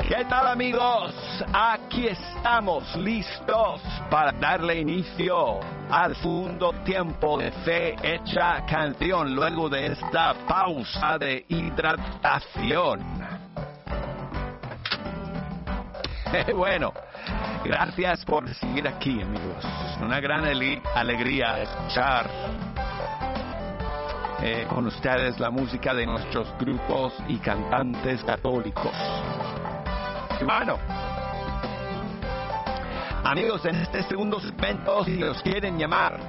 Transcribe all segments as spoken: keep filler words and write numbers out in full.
¿Qué tal, amigos? Aquí estamos listos para darle inicio al segundo tiempo de Fe Hecha Canción luego de esta pausa de hidratación. Bueno, gracias por seguir aquí, amigos. Una gran alegría escuchar eh, con ustedes la música de nuestros grupos y cantantes católicos. Bueno, amigos, en este segundo segmento, si los quieren llamar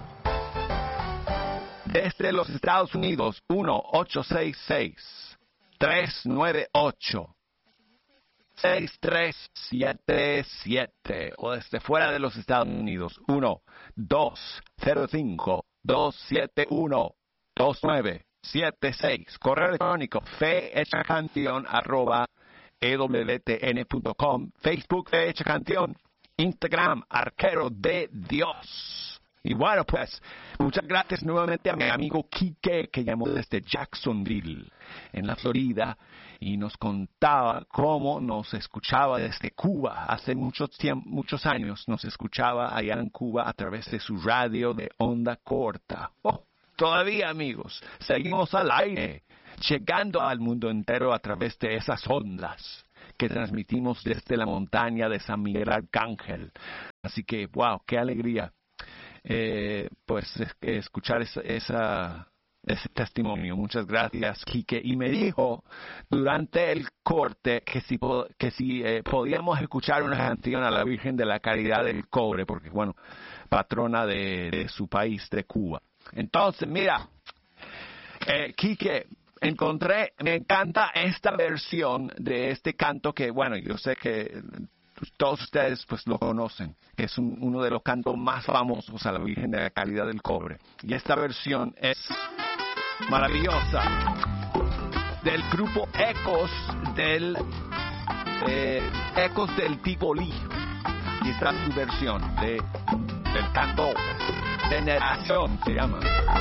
desde los Estados Unidos, uno ocho seis seis, tres nueve ocho, seis tres siete siete, o desde fuera de los Estados Unidos, uno dos cero cinco, dos siete uno, dos nueve siete seis, correo electrónico fehechacanción arroba e w t n punto com, Facebook Fe Hecha Canción, Instagram Arquero de Dios. Y bueno, pues, muchas gracias nuevamente a mi amigo Quique, que llamó desde Jacksonville, en la Florida, y nos contaba cómo nos escuchaba desde Cuba. Hace muchos tiempos, muchos años nos escuchaba allá en Cuba a través de su radio de onda corta. Oh, todavía, amigos, seguimos al aire, llegando al mundo entero a través de esas ondas que transmitimos desde la montaña de San Miguel Arcángel. Así que, wow, qué alegría, eh, pues, escuchar esa, esa, ese testimonio. Muchas gracias, Quique. Y me dijo durante el corte que si, que si eh, podíamos escuchar una canción a la Virgen de la Caridad del Cobre, porque, bueno, patrona de, de su país, de Cuba. Entonces, mira, eh, Quique, encontré, me encanta esta versión de este canto que, bueno, yo sé que todos ustedes pues lo conocen, que es un, uno de los cantos más famosos a la Virgen de la Caridad del Cobre. Y esta versión es maravillosa, del grupo Ecos del eh, Ecos del Tívoli. Y esta es su versión de, del canto Veneración, se llama.